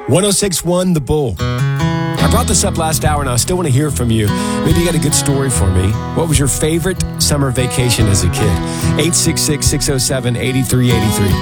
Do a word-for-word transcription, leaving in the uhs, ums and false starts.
one oh six point one The Bull. I brought this up last hour, and I still want to hear from you. Maybe you got a good story for me. What was your favorite summer vacation as a kid? eight six six, six oh seven, eight three eight three.